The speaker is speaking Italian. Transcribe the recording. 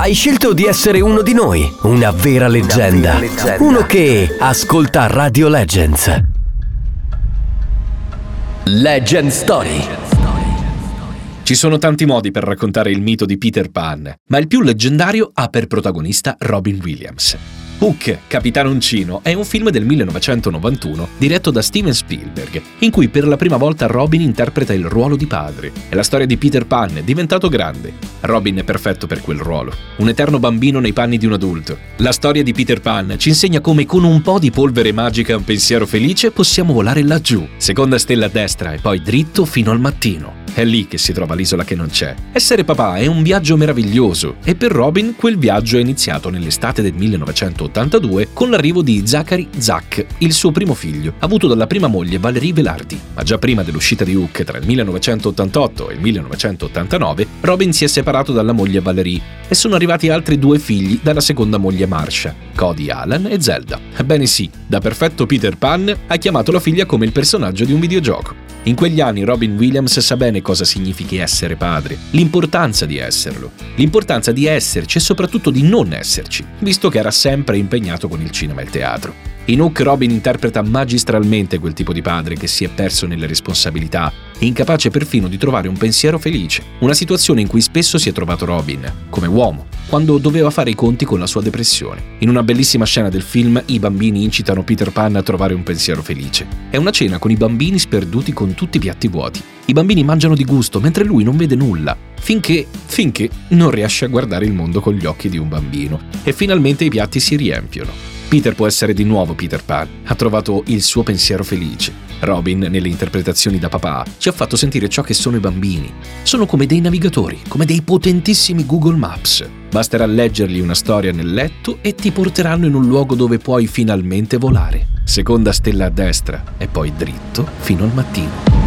Hai scelto di essere uno di noi, una vera leggenda. Uno che ascolta Radio Legends. Legend Story. Ci sono tanti modi per raccontare il mito di Peter Pan, ma il più leggendario ha per protagonista Robin Williams. Hook, Capitano Uncino è un film del 1991 diretto da Steven Spielberg, in cui per la prima volta Robin interpreta il ruolo di padre. È la storia di Peter Pan, diventato grande. Robin è perfetto per quel ruolo, un eterno bambino nei panni di un adulto. La storia di Peter Pan ci insegna come con un po' di polvere magica e un pensiero felice possiamo volare laggiù, seconda stella a destra e poi dritto fino al mattino. È lì che si trova l'isola che non c'è. Essere papà è un viaggio meraviglioso e per Robin quel viaggio è iniziato nell'estate del 1982 con l'arrivo di Zachary Zack, il suo primo figlio, avuto dalla prima moglie Valerie Velardi. Ma già prima dell'uscita di Hook tra il 1988 e il 1989, Robin si è separato dalla moglie Valerie e sono arrivati altri 2 figli dalla seconda moglie Marsha, Cody Allen e Zelda. Ebbene sì, da perfetto Peter Pan ha chiamato la figlia come il personaggio di un videogioco. In quegli anni Robin Williams sa bene cosa significhi essere padre, l'importanza di esserlo, l'importanza di esserci e soprattutto di non esserci, visto che era sempre impegnato con il cinema e il teatro. In Hook Robin interpreta magistralmente quel tipo di padre che si è perso nelle responsabilità e incapace perfino di trovare un pensiero felice, una situazione in cui spesso si è trovato Robin, come uomo, quando doveva fare i conti con la sua depressione. In una bellissima scena del film i bambini incitano Peter Pan a trovare un pensiero felice. È una cena con i bambini sperduti con tutti i piatti vuoti. I bambini mangiano di gusto mentre lui non vede nulla, finché non riesce a guardare il mondo con gli occhi di un bambino e finalmente i piatti si riempiono. Peter può essere di nuovo Peter Pan, ha trovato il suo pensiero felice. Robin, nelle interpretazioni da papà, ci ha fatto sentire ciò che sono i bambini. Sono come dei navigatori, come dei potentissimi Google Maps. Basterà leggergli una storia nel letto e ti porteranno in un luogo dove puoi finalmente volare. Seconda stella a destra e poi dritto fino al mattino.